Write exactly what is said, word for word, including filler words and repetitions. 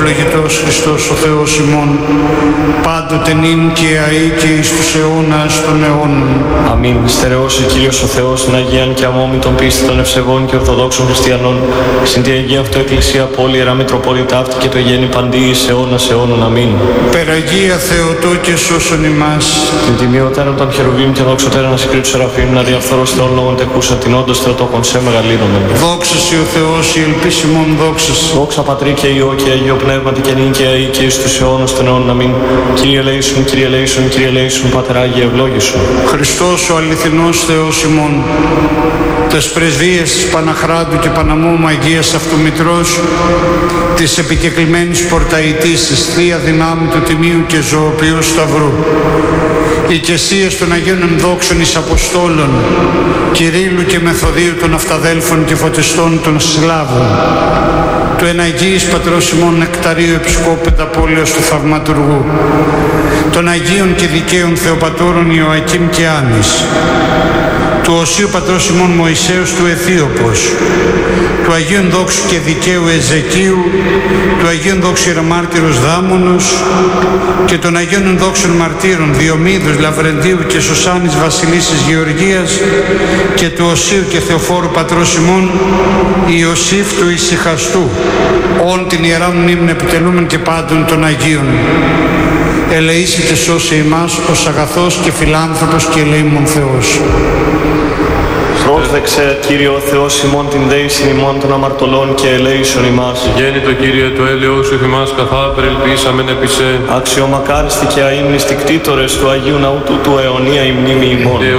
ευλογητός Χριστός ο Θεός ημών, πάντοτε νυν και αεί και εις τους αιώνας των αιώνων. Αμήν. Στερεώσει Κύριος ο Θεός την Αγίαν και αμόμητον πίστη των ευσεβών και ορθοδόξων χριστιανών, συν τη Αγία αυτό Εκκλησία πόλη, Ιερά Μητροπόλητα αυτή και το γέννη παντή εις αιώνας αιώνων. Αμήν. Περαγία Θεοτό και σώσον ημάς. Την τιμιωτέρων των χερουβίμ και δοξωτέρων ασυκρίτου σεραφείμ, να διαφθορός Θεών λόγων τεκούσα την όντως Θεοτόκον σε μεγαλύνομεν. Δόξα σοι ο Θεός, η ελπίσιμον δόξα. Δόξα Πατρί και Υιό και Αγίο Πνεύματι και νυν και αεί και εις τους αιώνας των αιώνων. Αμήν. Κύριε ελέησον, Κύριε ελέησον, Κύριε ελέησον, Πάτερ Άγιε ευλόγησον. Χριστός ο αληθινός Θεός ημών, τες πρεσβείες της Παναχράντου και Παναμόμου Αγίας Αυτομητρός, της επικεκλημένης πορταϊτής της Θεία Δυνάμει του Τιμίου και Ζωοποιού Σταυρού, οι οικεσίες των Αγίων Ενδόξων εις Αποστόλων, Κυρίλλου και Μεθοδίου των Αυταδέλφων και Φωτιστών των Σλάβων, του Εναγίης Πατρός ημών Νεκταρίου Επισκόπου Πενταπόλεως του Θαυματουργού, των Αγίων και Δικαίων Θεοπατώρων Ιωακήμ και Άννης, του Οσίου Πατρός ημών Μωυσέως του Αιθίωπος, του Αγίου Ενδόξου και Δικαίου Εζεκίου, του Αγίου Ενδόξου Ιερομάρτυρος Δάμονος και των Αγίων Ενδόξων Μαρτύρων Διομήδους, Λαβρεντίου και Σωσάνης Βασιλίσσης Γεωργίας και του Οσίου και Θεοφόρου Πατρός ημών Ιωσήφ του Ησυχαστού, όν την Ιερά Μνήμην επιτελούμεν και πάντων των Αγίων. Ελεήσετε σώσε ημάς ως αγαθός και φιλάνθρωπος και ελεήμων Θεός. Πρόσδεξε, Κύριε ο Θεός ημών, την δέησιν ημών των αμαρτωλών και ελέησον ημάς. Γέννητο Κύριε, το έλεος σου θυμάς καθά περιλπίσαμεν επί σε. Αξιομακάριστοι και αείμνηστοι κτήτορες του Αγίου Ναού του, του αιωνία η μνήμη ημών.